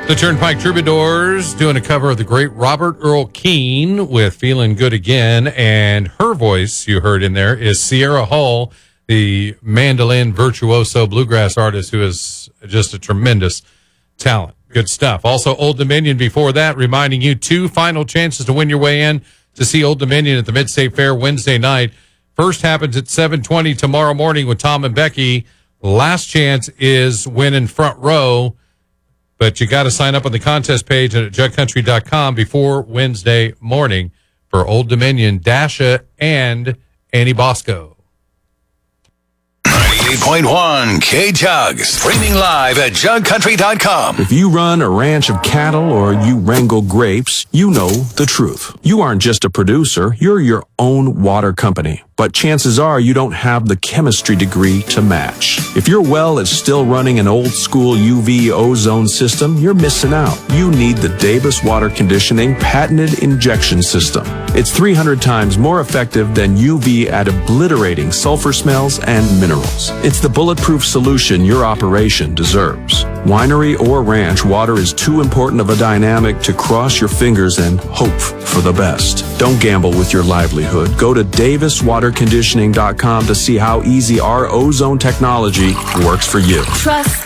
The Turnpike Troubadours doing a cover of the great Robert Earl Keen with Feeling Good Again. And her voice you heard in there is Sierra Hull, the mandolin virtuoso bluegrass artist who is just a tremendous talent. Good stuff. Also, Old Dominion before that, reminding you 2 final chances to win your way in to see Old Dominion at the Mid-State Fair Wednesday night. First happens at 7:20 tomorrow morning with Tom and Becky. Last chance is winning front row. But you got to sign up on the contest page at jugcountry.com before Wednesday morning for Old Dominion, Dasha, and Annie Bosco. 98.1 K-Jug, streaming live at jugcountry.com. If you run a ranch of cattle or you wrangle grapes, you know the truth. You aren't just a producer, you're your own water company. But chances are you don't have the chemistry degree to match. If your well is still running an old school UV ozone system, you're missing out. You need the Davis Water Conditioning patented injection system. It's 300 times more effective than UV at obliterating sulfur smells and minerals. It's the bulletproof solution your operation deserves. Winery or ranch, water is too important of a dynamic to cross your fingers and hope for the best. Don't gamble with your livelihood. Go to DavisWaterConditioning.com to see how easy our ozone technology works for you. Trust